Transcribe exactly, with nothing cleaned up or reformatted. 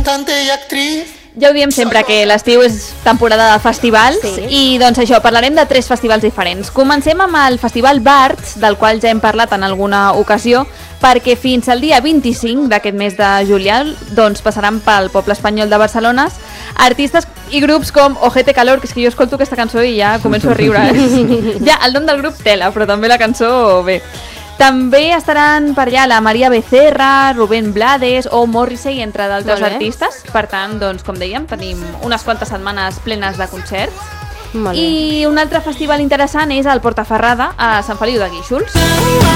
cantante y actriz. Ja ho diem sempre, que l'estiu és temporada de festivals, sí. I doncs això, parlarem de tres festivals diferents. Comencem amb el Festival Barts, del qual ja hem parlat en alguna ocasió, perquè fins al dia vint-i-cinc d'aquest mes de juliol doncs passaran pel poble espanyol de Barcelona artistes i grups com Ojete Calor, que és que jo escolto aquesta cançó i ja començo a riure. Eh? Ja, el nom del grup tela, però també la cançó bé. També estaran per allà la Maria Becerra, Rubén Blades o Morrissey, entre d'altres artistes. Per tant, doncs, com dèiem, tenim unes quantes setmanes plenes de concerts. I un altre festival interessant és el Portaferrada a Sant Feliu de Guíxols.